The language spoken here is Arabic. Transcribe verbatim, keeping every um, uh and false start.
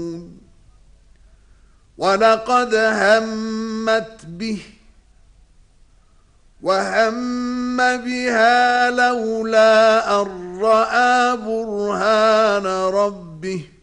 ولقد همت به وهم بها لولا أن رأى برهان ربه